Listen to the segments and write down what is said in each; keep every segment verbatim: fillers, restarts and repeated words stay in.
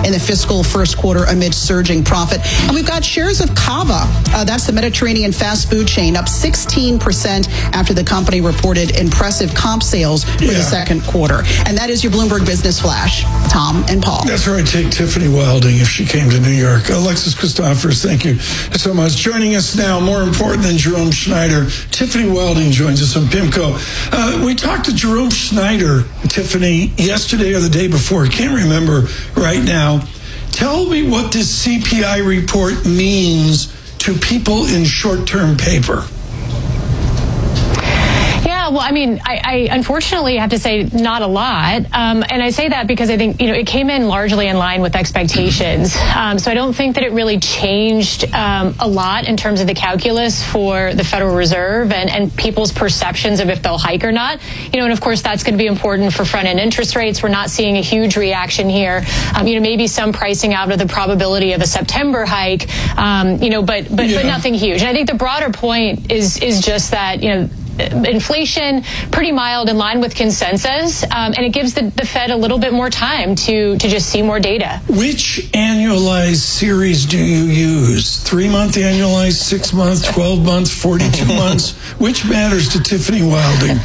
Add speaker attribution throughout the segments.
Speaker 1: in the fiscal first quarter amid surging profit. And we've got shares of Cava. Uh, that's the Mediterranean fast food chain, up sixteen percent after the company reported impressive comp sales for yeah. the second quarter. And that is your Bloomberg Business Flash. Tom and Paul.
Speaker 2: That's where I'd take Tiffany Wilding if she came to New York. Alexis Christophers, thank you so much. Joining us now, more important than Jerome Schneider, Tiffany Wilding joins us from PIMCO. Uh, we talked to Jerome Schneider, Tiffany, yesterday or the day before. I can't remember right now. Tell me what this C P I report means to people in short-term paper.
Speaker 3: Well, I mean, I, I unfortunately have to say not a lot. Um, and I say that because I think, you know, it came in largely in line with expectations. Um, so I don't think that it really changed um, a lot in terms of the calculus for the Federal Reserve and, and people's perceptions of if they'll hike or not. You know, and of course, that's going to be important for front-end interest rates. We're not seeing a huge reaction here. Um, you know, maybe some pricing out of the probability of a September hike, um, you know, but but, yeah. but nothing huge. And I think the broader point is is just that, you know, inflation pretty mild, in line with consensus, um, and it gives the, the Fed a little bit more time to to just see more data.
Speaker 2: Which annualized series do you use? Three-month annualized, six-month, twelve-month, forty-two months? Which matters to Tiffany Wilding?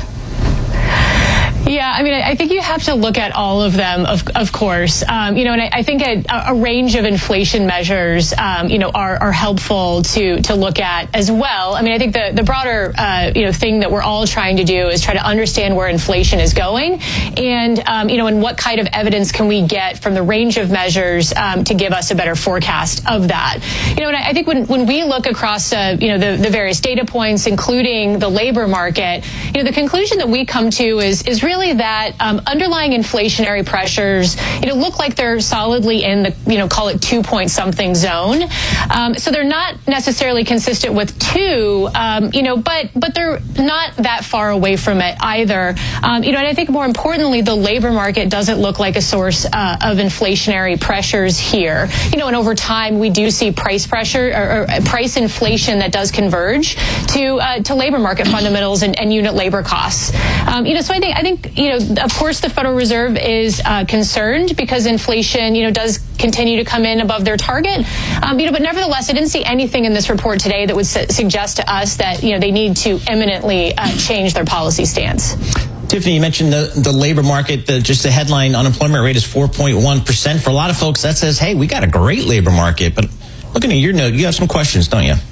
Speaker 3: Yeah, I mean, I think you have to look at all of them, of of course. Um, you know, and I, I think a, a range of inflation measures, um, you know, are, are helpful to to look at as well. I mean, I think the the broader, uh, you know, thing that we're all trying to do is try to understand where inflation is going, and um, you know, and what kind of evidence can we get from the range of measures um, to give us a better forecast of that. You know, and I, I think when when we look across, uh, you know, the the various data points, including the labor market, you know, the conclusion that we come to is is really that um, underlying inflationary pressures, you know, look like they're solidly in the, you know, call it two point something zone. Um, so they're not necessarily consistent with two, um, you know, but but they're not that far away from it either. Um, you know, and I think more importantly, the labor market doesn't look like a source uh, of inflationary pressures here. You know, and over time we do see price pressure or, or price inflation that does converge to uh, to labor market fundamentals and, and unit labor costs. Um, you know, so I think I think. You know, of course, the Federal Reserve is uh, concerned because inflation, you know, does continue to come in above their target. Um, you know, but nevertheless, I didn't see anything in this report today that would su- suggest to us that, you know, they need to imminently uh, change their policy stance.
Speaker 4: Tiffany, you mentioned the, the labor market, the, just the headline unemployment rate is four point one percent. For a lot of folks, that says, hey, we got a great labor market. But looking at your note, you have some questions, don't you?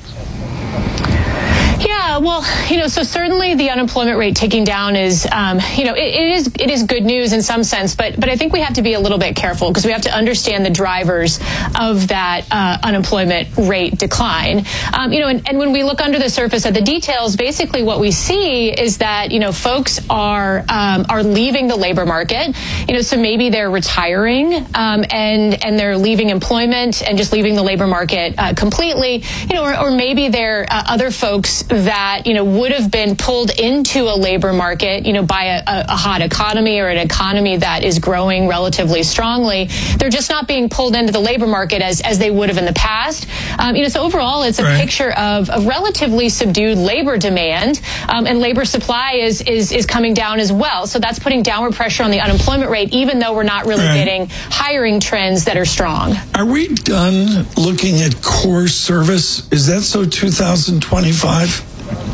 Speaker 3: Yeah, well, you know, so certainly the unemployment rate ticking down is, um, you know, it, it is it is good news in some sense, but but I think we have to be a little bit careful because we have to understand the drivers of that uh, unemployment rate decline. Um, you know, and, and when we look under the surface at the details, basically what we see is that, you know, folks are um, are leaving the labor market. You know, so maybe they're retiring um, and and they're leaving employment and just leaving the labor market uh, completely. You know, or, or maybe they're uh, other folks that, you know, would have been pulled into a labor market, you know, by a, a hot economy or an economy that is growing relatively strongly. They're just not being pulled into the labor market as, as they would have in the past. Um, you know, so overall, it's a right. picture of, of relatively subdued labor demand, um, and labor supply is, is, is coming down as well. So that's putting downward pressure on the unemployment rate, even though we're not really right. getting hiring trends that are strong.
Speaker 2: Are we done looking at core service? Is that so two thousand twenty-five?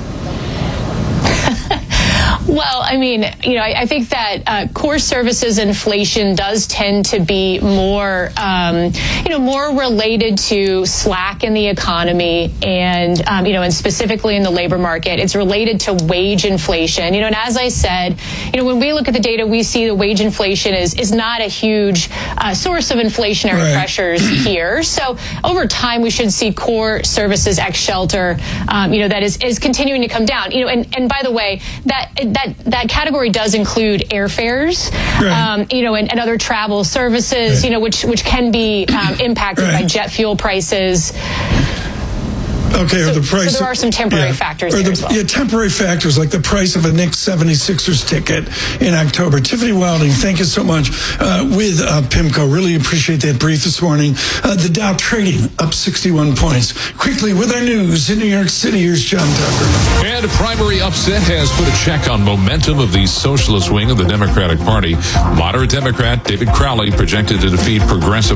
Speaker 3: Well, I mean, you know, I, I think that uh, core services inflation does tend to be more, um, you know, more related to slack in the economy and, um, you know, and specifically in the labor market. It's related to wage inflation. You know, and as I said, you know, when we look at the data, we see the wage inflation is is not a huge uh, source of inflationary right. pressures here. So over time, we should see core services ex shelter, um, you know, that is is continuing to come down. You know, and and by the way, that. That that category does include airfares, right. um, you know, and, and other travel services, right. you know, which which can be um, impacted right. by jet fuel prices.
Speaker 2: Okay,
Speaker 3: so,
Speaker 2: or the price.
Speaker 3: So there are some temporary
Speaker 2: yeah,
Speaker 3: factors
Speaker 2: or
Speaker 3: there
Speaker 2: the,
Speaker 3: as well.
Speaker 2: Yeah, temporary factors like the price of a Knicks seventy-sixers ticket in October. Tiffany Wilding, thank you so much uh, with uh, PIMCO. Really appreciate that brief this morning. Uh, the Dow trading up sixty-one points. Quickly with our news in New York City, here's John Tucker.
Speaker 5: And a primary upset has put a check on momentum of the socialist wing of the Democratic Party. Moderate Democrat David Crowley projected to defeat progressive